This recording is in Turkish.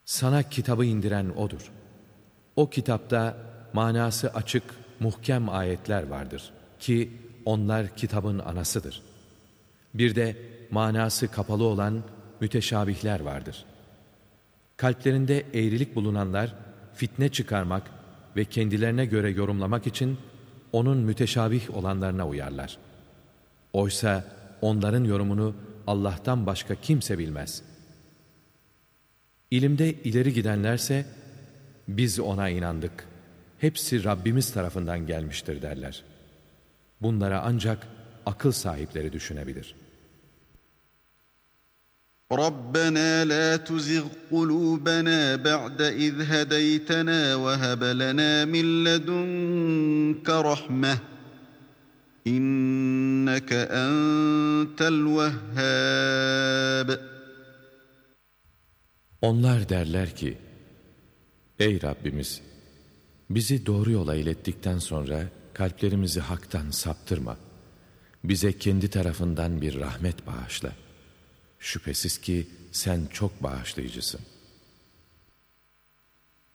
Sana kitabı indiren O'dur. O kitapta manası açık, muhkem ayetler vardır ki onlar kitabın anasıdır. Bir de manası kapalı olan müteşabihler vardır. Kalplerinde eğrilik bulunanlar fitne çıkarmak ve kendilerine göre yorumlamak için onun müteşabih olanlarına uyarlar. Oysa onların yorumunu Allah'tan başka kimse bilmez. İlimde ileri gidenlerse biz ona inandık. Hepsi Rabbimiz tarafından gelmiştir derler. Bunlara ancak akıl sahipleri düşünebilir. رَبَّنَا لَا تُزِغْ قُلُوبَنَا بَعْدَ إِذْ هَدَيْتَنَا وَهَبْ لَنَا مِن لَّدُنكَ رَحْمَةً إِنَّكَ أَنتَ الْوَهَّابُ. Onlar derler ki, ey Rabbimiz, bizi doğru yola ilettikten sonra kalplerimizi haktan saptırma. Bize kendi tarafından bir rahmet bağışla. Şüphesiz ki sen çok bağışlayıcısın.